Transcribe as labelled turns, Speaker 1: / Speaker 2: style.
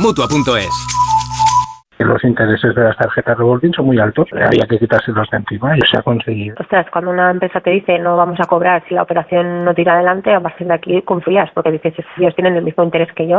Speaker 1: Mutua.es.
Speaker 2: Los intereses de las tarjetas revolving son muy altos, había que quitárselos de encima y se ha conseguido.
Speaker 3: Ostras, cuando una empresa te dice no vamos a cobrar si la operación no tira adelante, a partir de aquí confías, porque dices, ellos tienen el mismo interés que yo.